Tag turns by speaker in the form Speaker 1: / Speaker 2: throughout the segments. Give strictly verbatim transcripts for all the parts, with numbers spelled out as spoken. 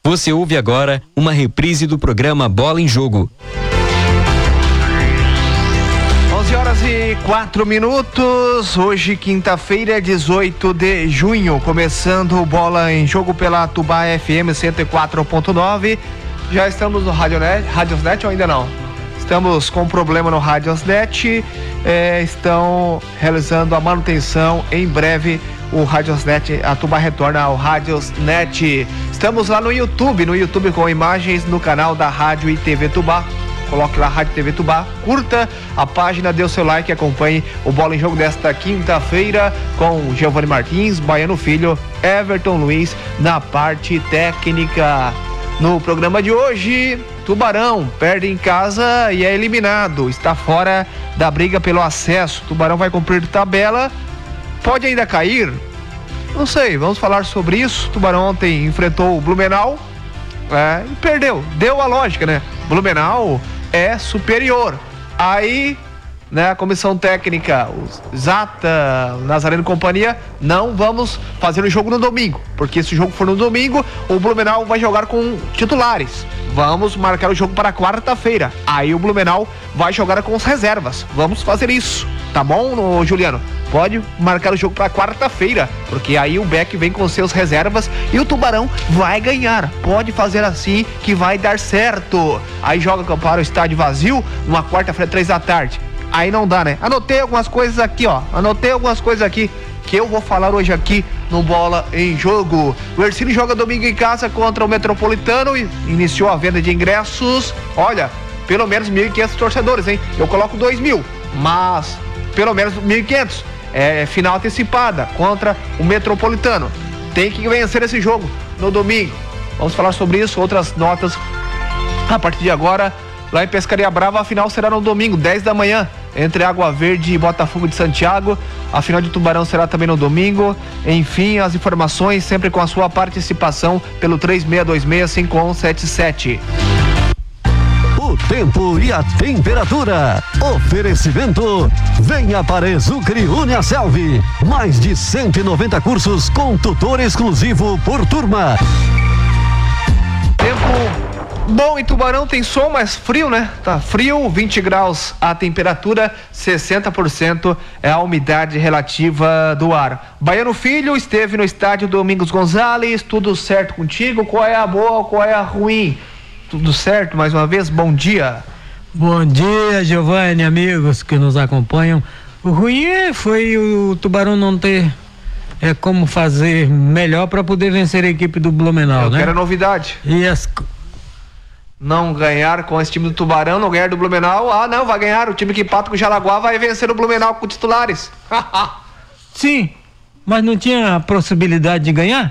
Speaker 1: Você ouve agora uma reprise do programa Bola em Jogo.
Speaker 2: onze horas e quatro minutos, hoje quinta-feira, dezoito de junho, começando o Bola em Jogo pela Tubá F M cento e quatro ponto nove. Já estamos no Radiosnet, Radiosnet ou ainda não? Estamos com um problema no Radiosnet, é, estão realizando a manutenção. Em breve o Radiosnet, a Tubá retorna ao Radiosnet. Estamos lá no YouTube, no YouTube com imagens no canal da Rádio e T V Tubá. Coloque lá Rádio T V Tubá, curta a página, dê o seu like e acompanhe o Bola em Jogo desta quinta-feira com Giovanni Martins, Baiano Filho, Everton Luiz na parte técnica. No programa de hoje, Tubarão perde em casa e é eliminado, está fora da briga pelo acesso. Tubarão vai cumprir tabela, pode ainda cair? Não sei, vamos falar sobre isso. Tubarão ontem enfrentou o Blumenau é, e perdeu, deu a lógica, né? Blumenau é superior. Aí, né, a comissão técnica, o Zata, o Nazareno e companhia, não vamos fazer o jogo no domingo, porque se o jogo for no domingo, o Blumenau vai jogar com titulares. Vamos marcar o jogo para quarta-feira. Aí o Blumenau vai jogar com as reservas. Vamos fazer isso, tá bom, Juliano? Pode marcar o jogo para quarta-feira, porque aí o Beck vem com seus reservas e o Tubarão vai ganhar. Pode fazer assim que vai dar certo. Aí joga para o estádio vazio numa quarta-feira, três da tarde. Aí não dá, né? Anotei algumas coisas aqui, ó. Anotei algumas coisas aqui que eu vou falar hoje aqui no Bola em Jogo. O Ercílio joga domingo em casa contra o Metropolitano e iniciou a venda de ingressos. Olha, pelo menos mil e quinhentos torcedores, hein? Eu coloco dois mil, mas pelo menos mil e quinhentos. É final antecipada contra o Metropolitano. Tem que vencer esse jogo no domingo. Vamos falar sobre isso, outras notas a partir de agora. Lá em Pescaria Brava, a final será no domingo, dez da manhã, entre Água Verde e Botafogo de Santiago. A final de Tubarão será também no domingo. Enfim, as informações sempre com a sua participação pelo três seis dois seis, cinco um sete sete.
Speaker 3: O tempo e a temperatura. Oferecimento. Venha para Exucre Uniaselv. Mais de cento e noventa cursos com tutor exclusivo por turma.
Speaker 2: Tempo bom em Tubarão, tem sol, mas frio, né? Tá frio, vinte graus a temperatura, sessenta por cento é a umidade relativa do ar. Baiano Filho esteve no estádio Domingos Gonzalez, tudo certo contigo? Qual é a boa, qual é a ruim? Tudo certo, mais uma vez, bom dia.
Speaker 4: Bom dia, Giovanni, amigos que nos acompanham. O ruim foi o Tubarão não ter é, como fazer melhor para poder vencer a equipe do Blumenau,
Speaker 2: Eu
Speaker 4: né?
Speaker 2: quero novidade.
Speaker 4: E as...
Speaker 2: Não ganhar com esse time do Tubarão, não ganhar do Blumenau. Ah, não, vai ganhar. O time que empata com o Jaraguá vai vencer o Blumenau com titulares.
Speaker 4: Sim, mas não tinha possibilidade de ganhar?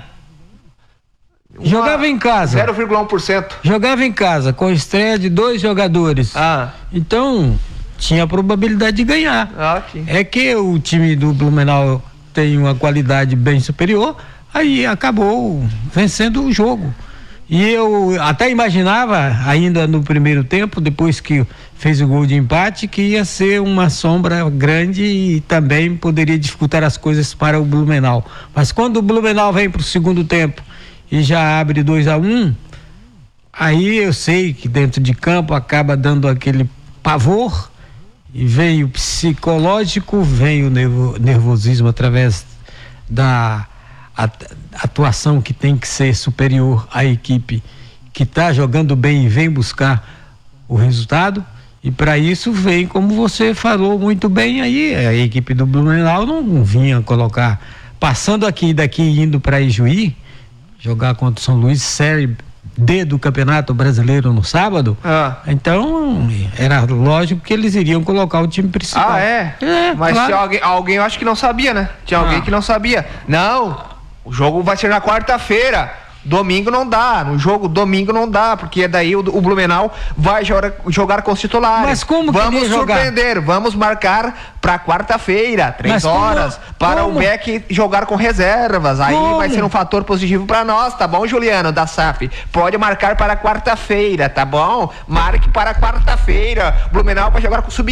Speaker 4: Jogava em casa.
Speaker 2: zero vírgula um por cento.
Speaker 4: Jogava em casa, com estreia de dois jogadores.
Speaker 2: Ah.
Speaker 4: Então, tinha probabilidade de ganhar.
Speaker 2: Ah, okay.
Speaker 4: É que o time do Blumenau tem uma qualidade bem superior, aí acabou vencendo o jogo. E eu até imaginava, ainda no primeiro tempo, depois que fez o gol de empate, que ia ser uma sombra grande e também poderia dificultar as coisas para o Blumenau. Mas quando o Blumenau vem para o segundo tempo e já abre dois a um, aí eu sei que dentro de campo acaba dando aquele pavor, e vem o psicológico, vem o nervo, nervosismo através da a atuação que tem que ser superior à equipe que está jogando bem e vem buscar o resultado, e para isso vem, como você falou muito bem aí, a equipe do Blumenau não vinha colocar, passando aqui daqui indo para Ijuí, jogar contra o São Luís, série D do Campeonato Brasileiro no sábado.
Speaker 2: Ah.
Speaker 4: Então era lógico que eles iriam colocar o time principal.
Speaker 2: Ah, é?
Speaker 4: É,
Speaker 2: mas
Speaker 4: claro.
Speaker 2: tinha alguém, alguém eu acho que não sabia, né? Tinha alguém
Speaker 4: Ah.
Speaker 2: que não sabia. Não, o jogo vai ser na quarta-feira. Domingo não dá, no jogo domingo não dá, porque daí o, o Blumenau vai jogar, jogar com os titulares.
Speaker 4: Mas como que
Speaker 2: vamos
Speaker 4: ele ia jogar?
Speaker 2: surpreender, vamos marcar para quarta-feira, três
Speaker 4: Mas como-
Speaker 2: horas, para
Speaker 4: como?
Speaker 2: o Beck jogar com reservas. Aí
Speaker 4: Como?
Speaker 2: vai ser um fator positivo para nós, tá bom, Juliano, da S A F? Pode marcar para quarta-feira, tá bom? Marque para quarta-feira. Blumenau vai jogar com sub